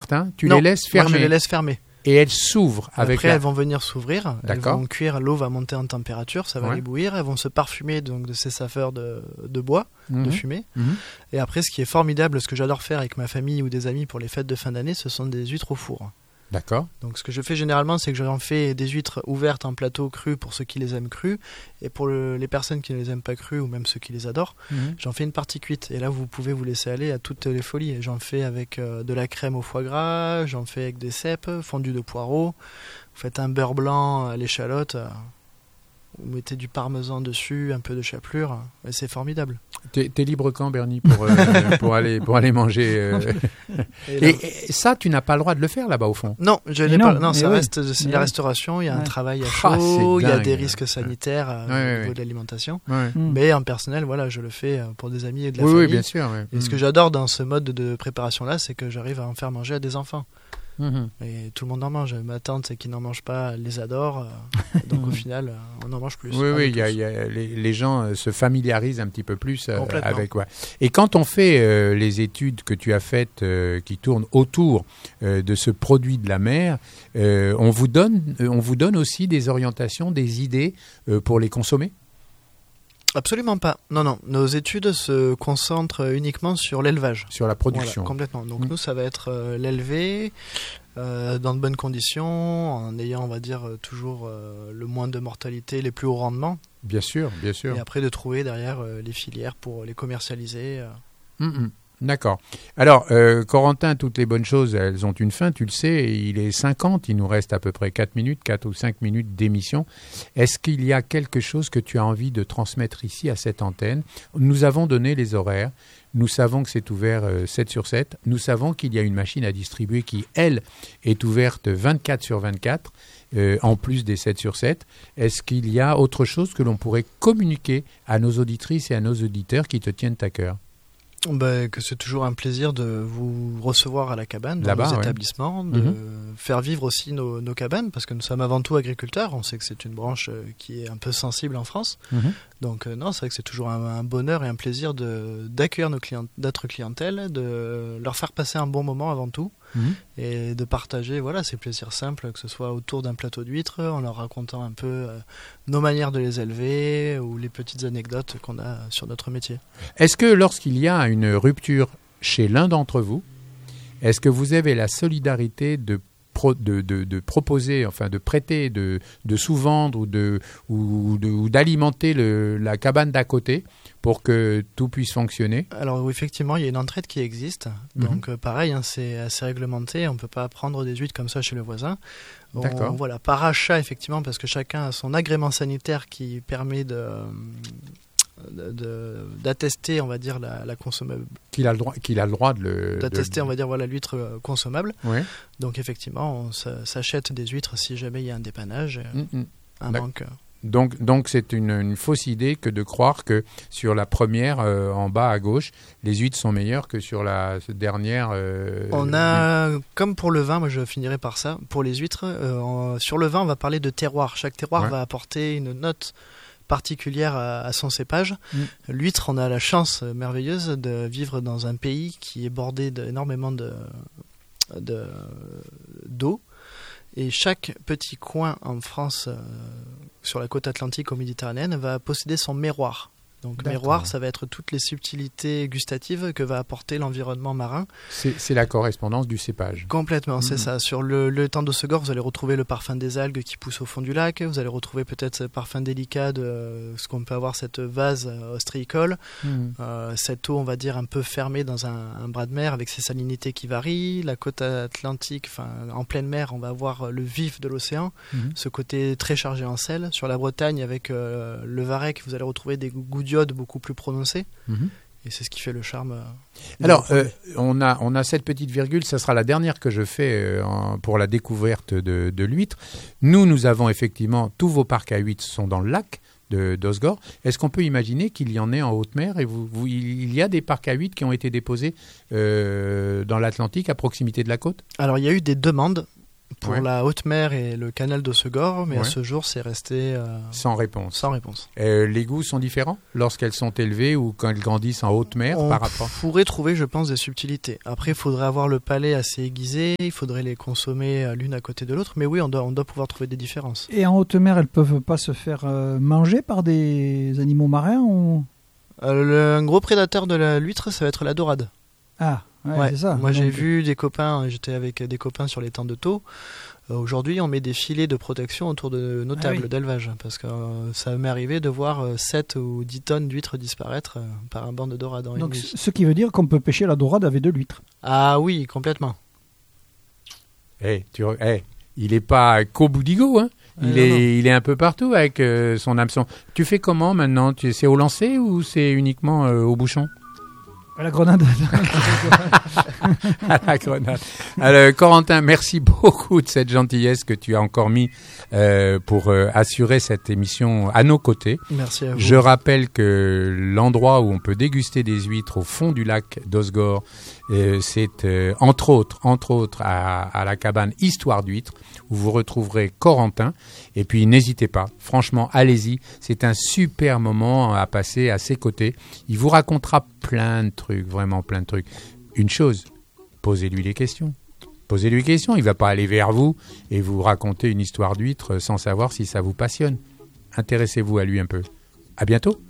Martin, tu les laisses fermer. Moi, je les laisse fermer. Et elles s'ouvrent avec Après, elles vont venir s'ouvrir, D'accord. elles vont cuire, l'eau va monter en température, ça va ébouillir, elles vont se parfumer donc, de ces saveurs de bois, de fumée. Et après, ce qui est formidable, ce que j'adore faire avec ma famille ou des amis pour les fêtes de fin d'année, ce sont des huîtres au four. D'accord. Donc ce que je fais généralement, c'est que j'en fais des huîtres ouvertes en plateau cru pour ceux qui les aiment crus, et pour les personnes qui ne les aiment pas crus ou même ceux qui les adorent, j'en fais une partie cuite. Et là, vous pouvez vous laisser aller à toutes les folies. Et j'en fais avec de la crème au foie gras, j'en fais avec des cèpes, fondu de poireaux. Vous faites un beurre blanc à l'échalote, vous mettez du parmesan dessus, un peu de chapelure, et c'est formidable. T'es libre quand, Bernie, pour aller manger et ça, tu n'as pas le droit de le faire là-bas au fond. Non, je n'ai pas. Non, ça reste c'est la restauration. Il y a un travail à chaud, il y a des risques sanitaires au niveau de l'alimentation. Mais en personnel, voilà, je le fais pour des amis et de la famille. Oui, bien sûr. Et ce que j'adore dans ce mode de préparation-là, c'est que j'arrive à en faire manger à des enfants. Et tout le monde en mange. Ma tante qui n'en mange pas, elle les adore. Donc au final, on en mange plus. Oui, les gens se familiarisent un petit peu plus avec. Ouais. Et quand on fait les études que tu as faites qui tournent autour de ce produit de la mer, on vous donne aussi des orientations, des idées pour les consommer ? Absolument pas. Non. Nos études se concentrent uniquement sur l'élevage. Sur la production. Voilà, complètement. Donc nous, ça va être l'élever dans de bonnes conditions, en ayant, on va dire, toujours le moins de mortalité, les plus hauts rendements. Bien sûr. Et après, de trouver derrière les filières pour les commercialiser. D'accord. Alors, Corentin, toutes les bonnes choses, elles ont une fin, tu le sais, il est 50, il nous reste à peu près 4 ou 5 minutes d'émission. Est-ce qu'il y a quelque chose que tu as envie de transmettre ici à cette antenne ? Nous avons donné les horaires, nous savons que c'est ouvert 7/7, nous savons qu'il y a une machine à distribuer qui, elle, est ouverte 24/24, en plus des 7/7. Est-ce qu'il y a autre chose que l'on pourrait communiquer à nos auditrices et à nos auditeurs qui te tiennent à cœur ? Que c'est toujours un plaisir de vous recevoir à la cabane, dans nos établissements, de faire vivre aussi nos cabanes, parce que nous sommes avant tout agriculteurs. On sait que c'est une branche qui est un peu sensible en France. Donc non, c'est vrai que c'est toujours un bonheur et un plaisir d'accueillir notre clientèle, de leur faire passer un bon moment avant tout, et de partager ces plaisirs simples, que ce soit autour d'un plateau d'huîtres, en leur racontant un peu nos manières de les élever ou les petites anecdotes qu'on a sur notre métier. Est-ce que lorsqu'il y a une rupture chez l'un d'entre vous, est-ce que vous avez la solidarité de proposer, enfin de prêter, de sous-vendre ou d'alimenter la cabane d'à côté pour que tout puisse fonctionner ? Alors oui, effectivement, il y a une entraide qui existe. Donc pareil, c'est assez réglementé. On ne peut pas prendre des huîtres comme ça chez le voisin. D'accord. Par achat, effectivement, parce que chacun a son agrément sanitaire qui permet d'attester, on va dire, la consommable. Qu'il a le droit d'attester, on va dire, l'huître consommable. Ouais. Donc effectivement, on s'achète des huîtres si jamais il y a un dépannage, un manque. Donc c'est une fausse idée que de croire que sur la première, en bas à gauche, les huîtres sont meilleures que sur la dernière. On a, comme pour le vin, moi je finirai par ça, pour les huîtres, sur le vin on va parler de terroir. Chaque terroir va apporter une note particulière à son cépage. L'huître, on a la chance merveilleuse de vivre dans un pays qui est bordé d'énormément d'eau. Et chaque petit coin en France, sur la côte atlantique ou méditerranéenne, va posséder son miroir. Donc miroir, ça va être toutes les subtilités gustatives que va apporter l'environnement marin. C'est la correspondance du cépage. Complètement, c'est ça. Sur le temps d'Hossegor, vous allez retrouver le parfum des algues qui poussent au fond du lac. Vous allez retrouver peut-être ce parfum délicat de ce qu'on peut avoir, cette vase ostréicole. Cette eau, on va dire, un peu fermée dans un bras de mer avec ses salinités qui varient. La côte atlantique, en pleine mer, on va avoir le vif de l'océan. Ce côté très chargé en sel. Sur la Bretagne, avec le Varech, vous allez retrouver des goûts d'iode beaucoup plus prononcés. Et c'est ce qui fait le charme. Alors, on a cette petite virgule, ça sera la dernière que je fais pour la découverte de l'huître. Nous avons effectivement, tous vos parcs à huîtres sont dans le lac d'Hossegor. Est-ce qu'on peut imaginer qu'il y en ait en haute mer et il y a des parcs à huîtres qui ont été déposés dans l'Atlantique à proximité de la côte ? Alors, il y a eu des demandes pour la haute mer et le canal de Segor, mais à ce jour, c'est resté sans réponse. Sans réponse. Les goûts sont différents lorsqu'elles sont élevées ou quand elles grandissent en haute mer par rapport. On pourrait trouver, je pense, des subtilités. Après, il faudrait avoir le palais assez aiguisé, il faudrait les consommer l'une à côté de l'autre, mais oui, on doit pouvoir trouver des différences. Et en haute mer, elles peuvent pas se faire manger par des animaux marins ou... Un gros prédateur de l'huître, ça va être la dorade. Ah. Ouais, c'est ça. Moi, j'ai vu des copains, j'étais avec des copains sur les temps de taux. Aujourd'hui, on met des filets de protection autour de nos tables d'élevage, parce que ça m'est arrivé de voir 7 ou 10 tonnes d'huîtres disparaître par un banc de dorade. Donc, ce qui veut dire qu'on peut pêcher la dorade avec de l'huître. Ah oui, complètement. Il n'est pas qu'au Boudigo, hein. Il est un peu partout avec son hameçon. Tu fais comment maintenant? C'est au lancer ou c'est uniquement au bouchon? À la grenade. À la grenade. Alors, Corentin, merci beaucoup de cette gentillesse que tu as encore mis pour assurer cette émission à nos côtés. Merci à vous. Je rappelle que l'endroit où on peut déguster des huîtres au fond du lac d'Osgore, c'est entre autres à la cabane Histoire d'huîtres, où vous retrouverez Corentin. Et puis n'hésitez pas, franchement, allez-y. C'est un super moment à passer à ses côtés. Il vous racontera plein de trucs, vraiment plein de trucs. Une chose, posez-lui les questions. Posez-lui les questions. Il ne va pas aller vers vous et vous raconter une histoire d'huître sans savoir si ça vous passionne. Intéressez-vous à lui un peu. À bientôt.